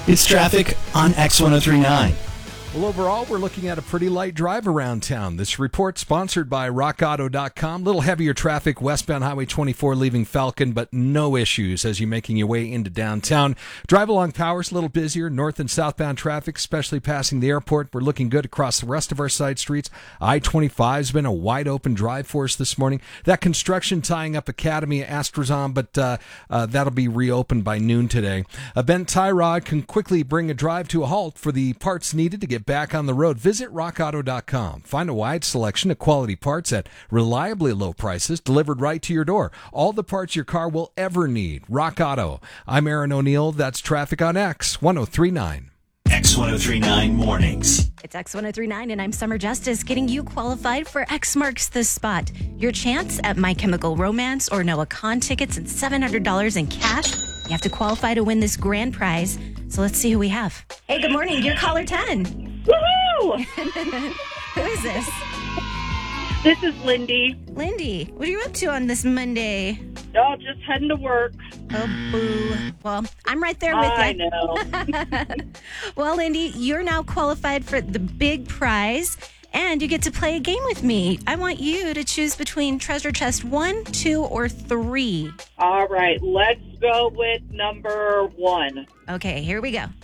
It's traffic on X1039. Well, overall, we're looking at a pretty light drive around town. This report sponsored by RockAuto.com. Little heavier traffic westbound Highway 24 leaving Falcon, but no issues as you're making your way into downtown. Drive along Powers, a little busier. North and southbound traffic, especially passing the airport. We're looking good across the rest of our side streets. I-25's been a wide open drive for us this morning. That construction tying up Academy at Astrazon, but that'll be reopened by noon today. A bent tie rod can quickly bring a drive to a halt. For the parts needed to get back on the road, visit rockauto.com. Find a wide selection of quality parts at reliably low prices delivered right to your door. All the parts your car will ever need. Rock Auto. I'm Aaron O'Neill. That's traffic on X1039. X1039 Mornings. It's X1039 and I'm Summer Justice, getting you qualified for X Marks the Spot. Your chance at My Chemical Romance or Noah Kahn tickets and $700 in cash. You have to qualify to win this grand prize. So let's see who we have. Hey, good morning. You're caller 10. Woohoo! Who is this? This is Lindy. Lindy, what are you up to on this Monday? Oh, just heading to work. Oh, boo. Well, I'm right there with you. I know. Well, Lindy, you're now qualified for the big prize, and you get to play a game with me. I want you to choose between treasure chest 1, 2, or 3. All right, let's go with number 1. Okay, here we go.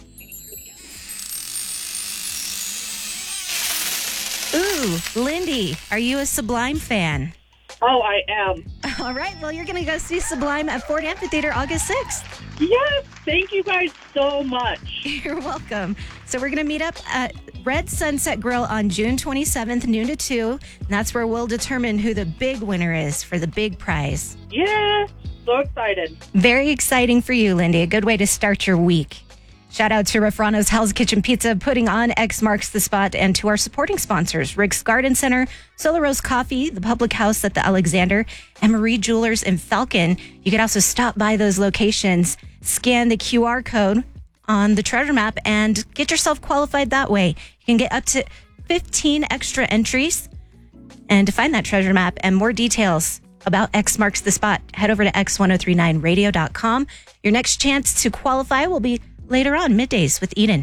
Ooh, Lindy, are you a Sublime fan? Oh, I am. All right, well, you're going to go see Sublime at Ford Amphitheater August 6th. Yes, thank you guys so much. You're welcome. So we're going to meet up at Red Sunset Grill on June 27th, noon to 2. And that's where we'll determine who the big winner is for the big prize. Yeah, so excited. Very exciting for you, Lindy. A good way to start your week. Shout out to Rafrano's Hell's Kitchen Pizza, putting on X Marks the Spot, and to our supporting sponsors, Rick's Garden Center, Solar Rose Coffee, the Public House at the Alexander, and Marie Jewelers in Falcon. You can also stop by those locations, scan the QR code on the treasure map, and get yourself qualified that way. You can get up to 15 extra entries. And to find that treasure map and more details about X Marks the Spot, head over to x1039radio.com. Your next chance to qualify will be later on, middays with Eden.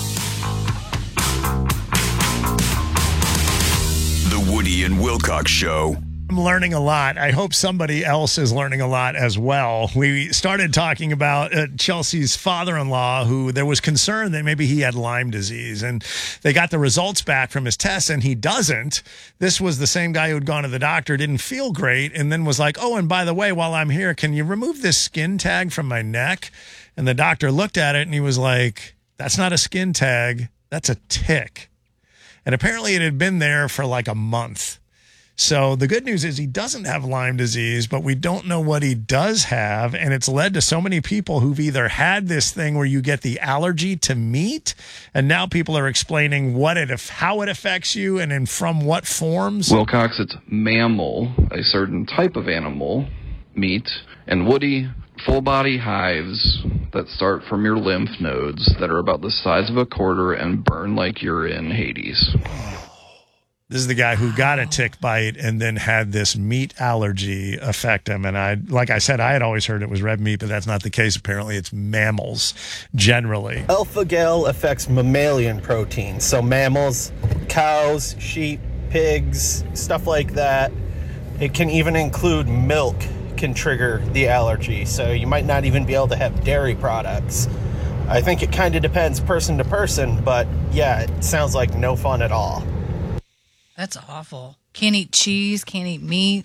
The Woody and Wilcox Show. I'm learning a lot. I hope somebody else is learning a lot as well. We started talking about Chelsea's father-in-law, who there was concern that maybe he had Lyme disease, and they got the results back from his tests, and he doesn't. This was the same guy who had gone to the doctor, didn't feel great, and then was like, oh, and by the way, while I'm here, can you remove this skin tag from my neck? And the doctor looked at it, and he was like, that's not a skin tag. That's a tick. And apparently it had been there for like a month. So the good news is he doesn't have Lyme disease, but we don't know what he does have. And it's led to so many people who've either had this thing where you get the allergy to meat, and now people are explaining how it affects you and from what forms. Wilcox, it's mammal, a certain type of animal, meat, and Woody, full body hives that start from your lymph nodes that are about the size of a quarter and burn like you're in Hades. This is the guy who got a tick bite and then had this meat allergy affect him. And like I said, I had always heard it was red meat, but that's not the case. Apparently it's mammals generally. Alpha-gal affects mammalian proteins. So mammals, cows, sheep, pigs, stuff like that. It can even include milk can trigger the allergy. So you might not even be able to have dairy products. I think it kind of depends person to person, but yeah, it sounds like no fun at all. That's awful. Can't eat cheese, can't eat meat.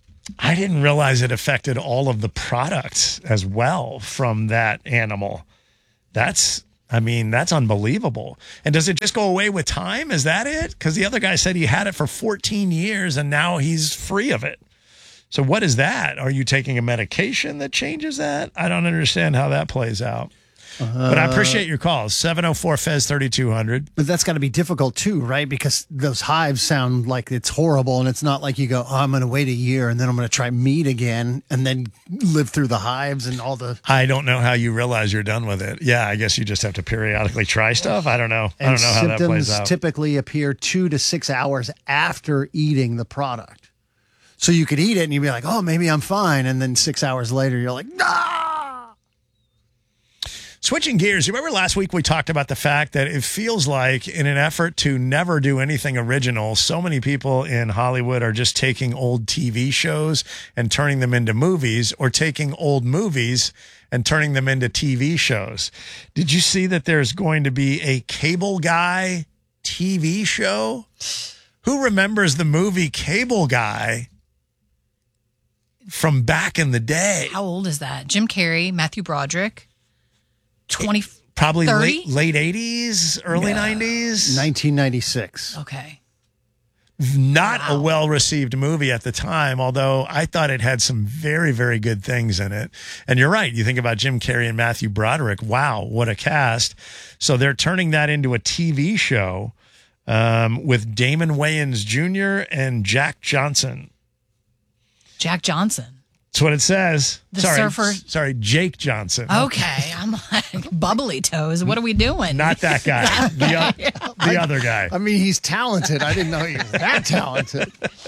I didn't realize it affected all of the products as well from that animal. That's unbelievable. And does it just go away with time? Is that it? Because the other guy said he had it for 14 years and now he's free of it. So what is that? Are you taking a medication that changes that? I don't understand how that plays out. But I appreciate your calls. 704-FEZ-3200. But that's got to be difficult too, right? Because those hives sound like it's horrible, and it's not like you go, oh, I'm going to wait a year and then I'm going to try meat again and then live through the hives and all the... I don't know how you realize you're done with it. Yeah, I guess you just have to periodically try stuff. I don't know. I don't know how that plays out. Symptoms typically appear 2 to 6 hours after eating the product. So you could eat it and you'd be like, oh, maybe I'm fine. And then 6 hours later, you're like, ah! Switching gears, you remember last week we talked about the fact that it feels like in an effort to never do anything original, so many people in Hollywood are just taking old TV shows and turning them into movies, or taking old movies and turning them into TV shows. Did you see that there's going to be a Cable Guy TV show? Who remembers the movie Cable Guy from back in the day? How old is that? Jim Carrey, Matthew Broderick. Probably 30? late 80s, early 90s. 1996. Okay. Not a well-received movie at the time, although I thought it had some very, very good things in it. And you're right. You think about Jim Carrey and Matthew Broderick. Wow, what a cast. So they're turning that into a TV show with Damon Wayans Jr. and Jack Johnson. Jack Johnson. That's what it says. The surfer. Sorry, Jake Johnson. Okay. I'm like, bubbly toes. What are we doing? Not that guy. The other guy. I mean, he's talented. I didn't know he was that talented.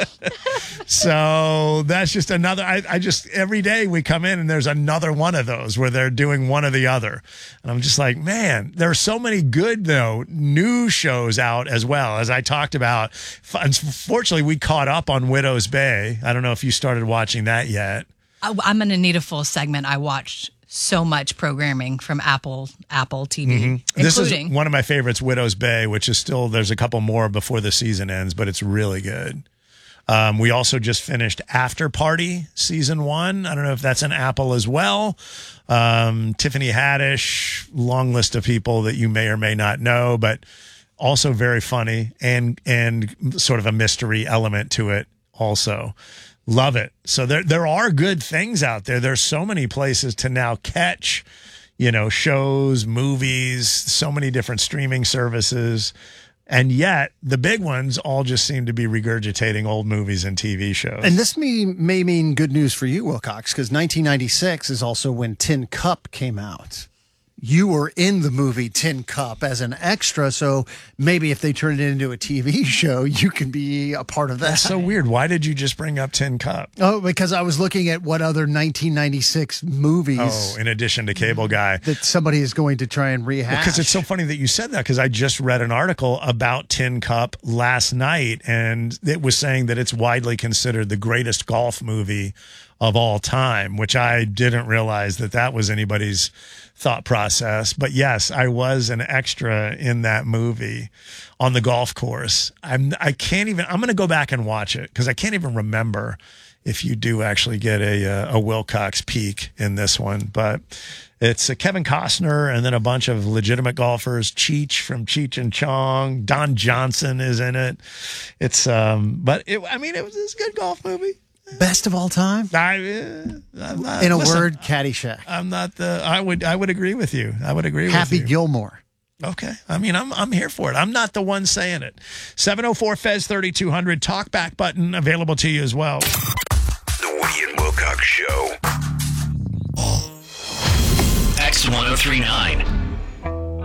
So that's just another. I just, every day we come in and there's another one of those where they're doing one or the other. And I'm just like, man, there are so many good, though, new shows out as well. As I talked about, unfortunately, we caught up on Widow's Bay. I don't know if you started watching that yet. I'm going to need a full segment. I watched so much programming from Apple TV, This including is one of my favorites, Widow's Bay, which is still, there's a couple more before the season ends, but it's really good. We also just finished After Party season 1. I don't know if that's an Apple as well. Tiffany Haddish, long list of people that you may or may not know, but also very funny and sort of a mystery element to it also. Love it. So there are good things out there. There's so many places to now catch, shows, movies, so many different streaming services. And yet the big ones all just seem to be regurgitating old movies and TV shows. And this may mean good news for you, Wilcox, because 1996 is also when Tin Cup came out. You were in the movie Tin Cup as an extra, so maybe if they turn it into a TV show, you can be a part of that. That's so weird. Why did you just bring up Tin Cup? Oh, because I was looking at what other 1996 movies. Oh, in addition to Cable Guy. That somebody is going to try and rehash. Because it's so funny that you said that, because I just read an article about Tin Cup last night, and it was saying that it's widely considered the greatest golf movie of all time, which I didn't realize that was anybody's thought process. But yes, I was an extra in that movie on the golf course. I'm going to go back and watch it because I can't even remember if you do actually get a Wilcox peek in this one. But it's Kevin Costner and then a bunch of legitimate golfers. Cheech from Cheech and Chong. Don Johnson is in it. It's, but it was a good golf movie. Best of all time? I'm not, in a word, Caddyshack. I'm not I would agree with you. I would agree with you. Happy Gilmore. Okay. I mean, I'm here for it. I'm not the one saying it. 704-FEZ-3200 talkback button available to you as well. The Woody and Wilcox Show. X1039.